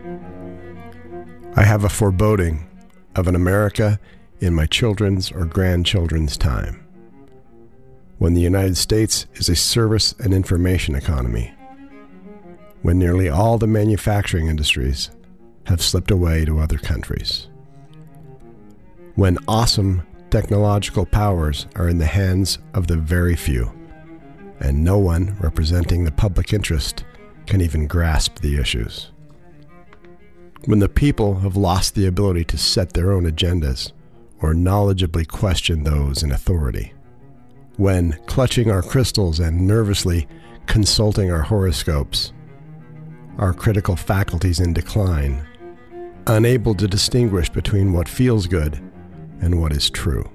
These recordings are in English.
I have a foreboding of an America in my children's or grandchildren's time, when the United States is a service and information economy, when nearly all the manufacturing industries have slipped away to other countries, when awesome technological powers are in the hands of the very few, and no one representing the public interest can even grasp the issues. When the people have lost the ability to set their own agendas or knowledgeably question those in authority. When, clutching our crystals and nervously consulting our horoscopes, our critical faculties in decline, unable to distinguish between what feels good and what is true.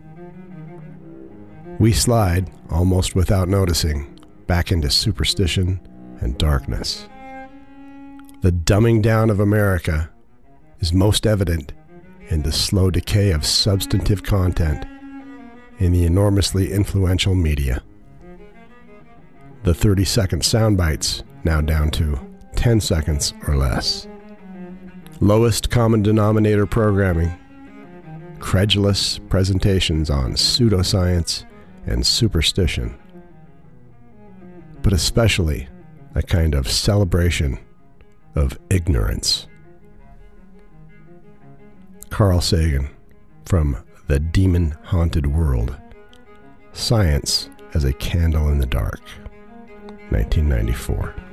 We slide, almost without noticing, back into superstition and darkness. The dumbing down of America is most evident in the slow decay of substantive content in the enormously influential media. The 30-second sound bites now down to 10 seconds or less. Lowest common denominator programming, credulous presentations on pseudoscience and superstition, but especially a kind of celebration of ignorance. Carl Sagan, from The Demon-Haunted World, Science as a Candle in the Dark, 1994.